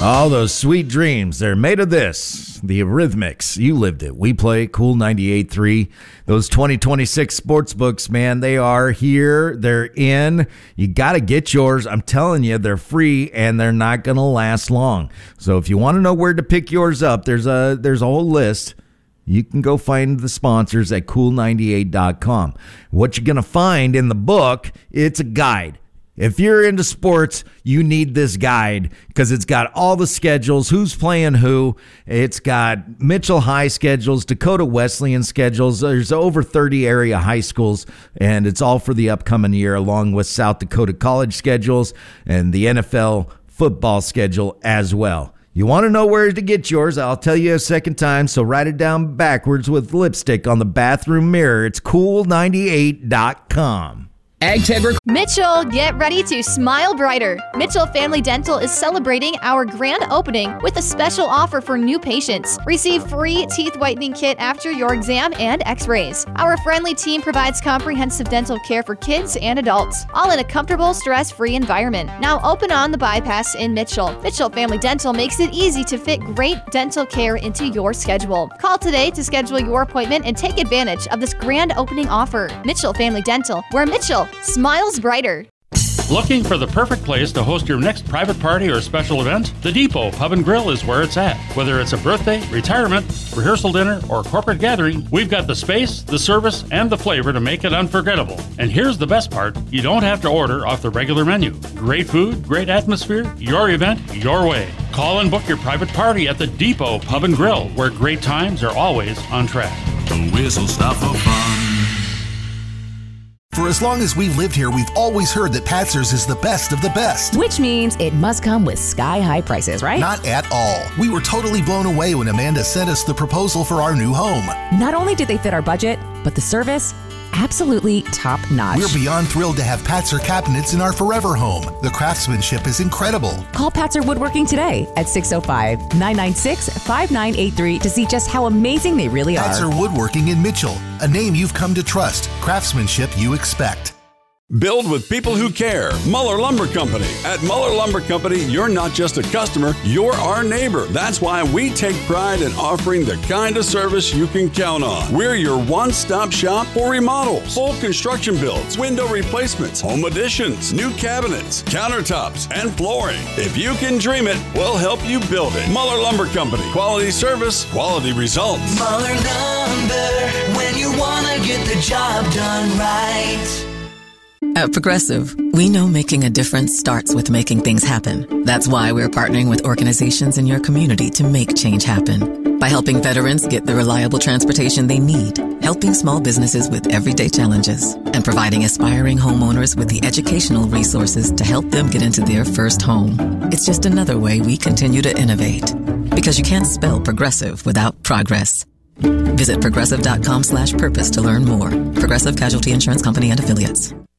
All those sweet dreams, they're made of this. The Eurythmics, you lived it. We play Cool 98.3. Those 2026 sports books, man, they are here. They're in. You got to get yours. I'm telling you, they're free and they're not going to last long. So if you want to know where to pick yours up, there's a whole list. You can go find the sponsors at cool98.com. What you're going to find in the book, it's a guide. If you're into sports, you need this guide because it's got all the schedules, who's playing who. It's got Mitchell High schedules, Dakota Wesleyan schedules. There's over 30 area high schools, and it's all for the upcoming year, along with South Dakota College schedules and the NFL football schedule as well. You want to know where to get yours? I'll tell you a second time, so write it down backwards with lipstick on the bathroom mirror. It's cool98.com. Mitchell, get ready to smile brighter. Mitchell Family Dental is celebrating our grand opening with a special offer for new patients. Receive free teeth whitening kit after your exam and x-rays. Our friendly team provides comprehensive dental care for kids and adults, all in a comfortable, stress-free environment. Now open on the bypass in Mitchell. Mitchell Family Dental makes it easy to fit great dental care into your schedule. Call today to schedule your appointment and take advantage of this grand opening offer. Mitchell Family Dental, where Mitchell smiles brighter. Looking for the perfect place to host your next private party or special event? The Depot Pub and Grill is where it's at. Whether it's a birthday, retirement, rehearsal dinner, or corporate gathering, we've got the space, the service, and the flavor to make it unforgettable. And here's the best part, you don't have to order off the regular menu. Great food, great atmosphere, your event, your way. Call and book your private party at the Depot Pub and Grill, where great times are always on track. The whistle stop for fun. For as long as we've lived here, we've always heard that Patzer's is the best of the best. Which means it must come with sky-high prices, right? Not at all. We were totally blown away when Amanda sent us the proposal for our new home. Not only did they fit our budget, but the service, absolutely top-notch. We're beyond thrilled to have Patzer cabinets in our forever home. The craftsmanship is incredible. Call Patzer Woodworking today at 605-996-5983 to see just how amazing they really are. Patzer Woodworking in Mitchell, a name you've come to trust. Craftsmanship you expect. Build with people who care. Muller Lumber Company. At Muller Lumber Company, you're not just a customer, you're our neighbor. That's why we take pride in offering the kind of service you can count on. We're your one-stop shop for remodels, full construction builds, window replacements, home additions, new cabinets, countertops, and flooring. If you can dream it, we'll help you build it. Muller Lumber Company. Quality service, quality results. Muller Lumber, when you want to get the job done right. At Progressive, we know making a difference starts with making things happen. That's why we're partnering with organizations in your community to make change happen. By helping veterans get the reliable transportation they need, helping small businesses with everyday challenges, and providing aspiring homeowners with the educational resources to help them get into their first home. It's just another way we continue to innovate. Because you can't spell progressive without progress. Visit progressive.com/purpose to learn more. Progressive Casualty Insurance Company and Affiliates.